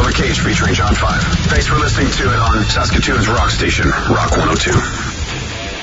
Cage featuring John 5. Thanks for listening to it on Saskatoon's rock station, Rock 102.